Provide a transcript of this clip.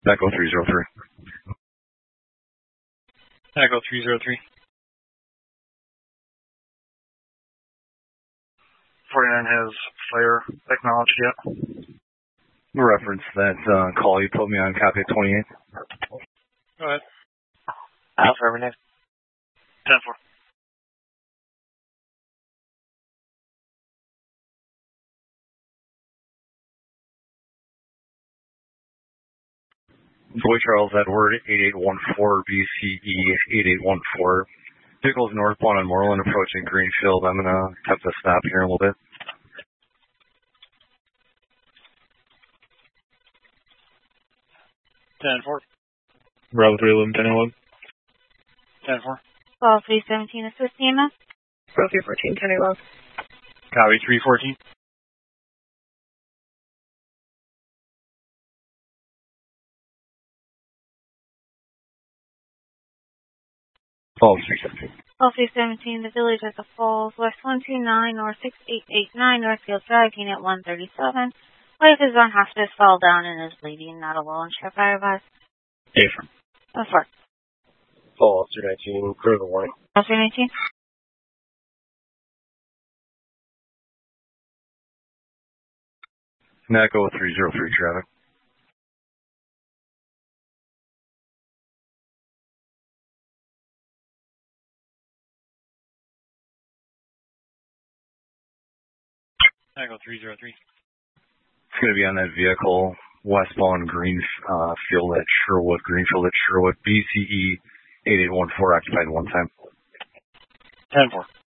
Echo 303. Echo 303. 49 has fire technology yet. Reference that call you put me on, copy at 28. Go ahead. Affirmative. 10-4. Boy Charles Edward, 8814 BCE 8814. Vehicles northbound on Moreland approaching Greenfield. I'm going to have to stop here in a little bit. Ten-4. Bravo 311, 10-11. 10-4. Call 317, assist EMS. Bravo 314, 10-11. Copy 314. Oh, 617. Call 317, the village at the Falls, West 129 or 6889 Northfield Drive, Unit 137. Wife is on hospice, fell down and is bleeding, not alone. Share fire advice. Affirm. 10-4. Fall 219, critical warning. Call 319. Echo 303 traffic. Echo 303. It's going to be on that vehicle, westbound Greenfield at Sherwood, BCE 8814, occupied one time. 10-4.